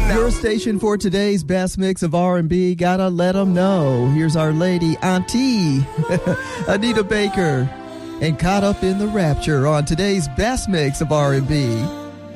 Your station for today's best mix of R&B. Gotta let them know. Here's our lady, Auntie Anita Baker, and Caught Up in the Rapture on today's best mix of R&B.